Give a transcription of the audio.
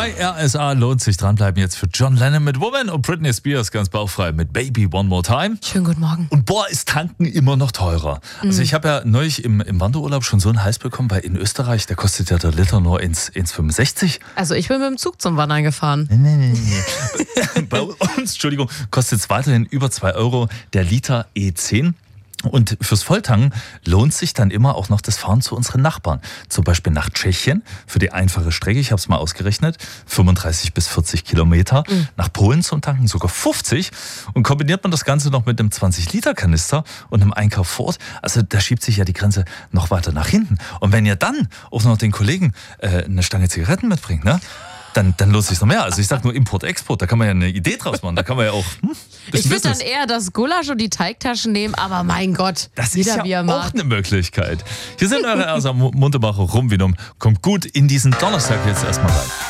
Bei RSA lohnt sich dranbleiben jetzt für John Lennon mit Woman und Britney Spears ganz bauchfrei mit Baby One More Time. Schönen guten Morgen. Und ist tanken immer noch teurer. Also ich habe ja neulich im Wanderurlaub schon so einen Hals bekommen, weil in Österreich, da kostet ja der Liter nur 1,65. Also ich bin mit dem Zug zum Wandern gefahren. Nee. Bei uns, Entschuldigung, kostet es weiterhin über 2 Euro der Liter E10. Und fürs Volltanken lohnt sich dann immer auch noch das Fahren zu unseren Nachbarn. Zum Beispiel nach Tschechien für die einfache Strecke, ich habe es mal ausgerechnet, 35 bis 40 Kilometer. Nach Polen zum Tanken sogar 50. Und kombiniert man das Ganze noch mit einem 20-Liter-Kanister und einem Einkauf vor Ort, also da schiebt sich ja die Grenze noch weiter nach hinten. Und wenn ihr dann auch noch den Kollegen eine Stange Zigaretten mitbringt, ne? Dann lohnt es sich noch mehr. Also ich sage nur Import, Export, da kann man ja eine Idee draus machen. Da kann man ja auch ich würde dann eher das Gulasch und die Teigtaschen nehmen, aber mein Gott, das jeder ist ja wie er auch mag. eine Möglichkeit. Hier sind eure RSA Munterbacher Rumvinum. Kommt gut in diesen Donnerstag jetzt erstmal rein.